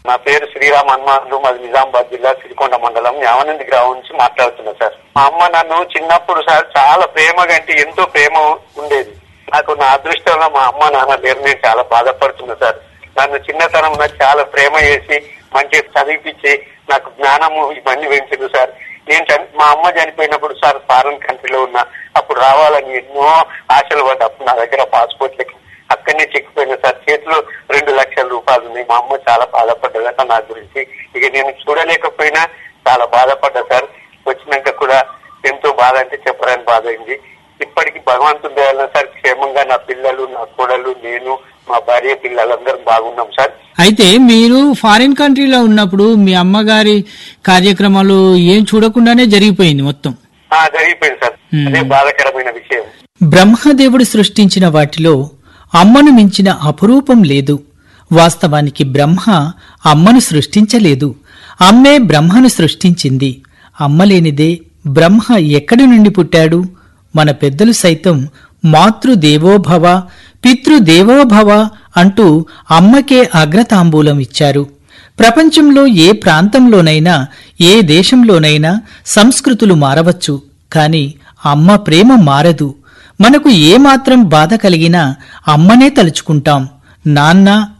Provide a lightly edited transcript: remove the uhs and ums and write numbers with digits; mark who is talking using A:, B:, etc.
A: నా పేరు శ్రీరామ్ హనుమాన్లు, మాది నిజామాబాద్ జిల్లా సిరికొండ మండలం యావనంది గ్రామం నుంచి మాట్లాడుతున్నా సార్. మా అమ్మ నన్ను చిన్నప్పుడు సార్ చాలా ప్రేమగా, అంటే ఎంతో ప్రేమ ఉండేది. నాకు నా అదృష్టంలో మా అమ్మ నాన్న లేరు. నేను చాలా బాధపడుతున్నా సార్. నన్ను చిన్నతనంలో చాలా ప్రేమ చేసి మంచిగా చదివిపించి నాకు జ్ఞానము ఇవన్నీ పెంచింది సార్. నేను మా అమ్మ చనిపోయినప్పుడు సార్ ఫారెన్ కంట్రీలో ఉన్నా. అప్పుడు రావాలని ఎన్నో ఆశలు పడ్డా. అప్పుడు నా దగ్గర పాస్పోర్ట్ లెక్క అక్కడనే చెక్కిపోయినా సార్. చేతిలో 2 లక్షల రూపాయలు ఉన్నాయి. మా అమ్మ చాలా బాధపడ్డదట నా గురించి. ఇక నేను చూడలేకపోయినా చాలా బాధపడ్డా సార్. వచ్చినాక కూడా ఎంతో బాధ, అంటే చెప్పరాని బాధ అయింది. ఇప్పటికి భగవంతుని దయ వల్ల సార్ క్షేమంగా నా పిల్లలు, నా కోడలు, నేను, మా భార్య, పిల్లలందరం బాగున్నాం సార్.
B: అయితే మీరు ఫారిన్ కంట్రీలో ఉన్నప్పుడు మీ అమ్మగారి కార్యక్రమాలు ఏం చూడకుండానే జరిగిపోయింది మొత్తం?
A: జరిగిపోయింది సార్. అదే బాధాకరమైన విషయం.
B: బ్రహ్మదేవుడు సృష్టించిన వాటిలో అమ్మను మించిన అపురూపం లేదు. వాస్తవానికి బ్రహ్మ అమ్మను సృష్టించలేదు, అమ్మే బ్రహ్మను సృష్టించింది. అమ్మలేనిదే బ్రహ్మ ఎక్కడి నుండి పుట్టాడు? మన పెద్దలు సైతం మాతృదేవోభవ, పితృదేవోభవ అంటూ అమ్మకే అగ్రతాంబూలం ఇచ్చారు. ప్రపంచంలో ఏ ప్రాంతంలోనైనా, ఏ దేశంలోనైనా సంస్కృతులు మారవచ్చు, కాని అమ్మ ప్రేమ మారదు. మనకు ఏమాత్రం బాధ కలిగినా అమ్మనే తలుచుకుంటాం. నాన్న